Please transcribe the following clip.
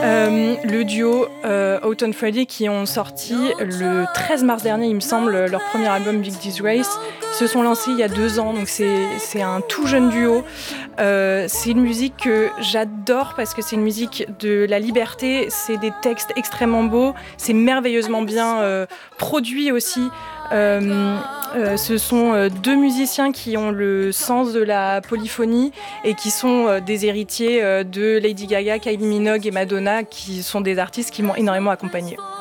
Le duo Houghton Freddy qui ont sorti le 13 mars dernier, il me semble, leur premier album Big Disgrace. Ils se sont lancés il y a 2 ans, donc c'est un tout jeune duo. C'est une musique que j'adore parce que c'est une musique de la liberté, c'est des textes extrêmement beaux, c'est merveilleusement bien produit aussi. Ce sont 2 musiciens qui ont le sens de la polyphonie et qui sont des héritiers de Lady Gaga, Kylie Minogue et Madonna, qui sont des artistes qui m'ont énormément accompagnée.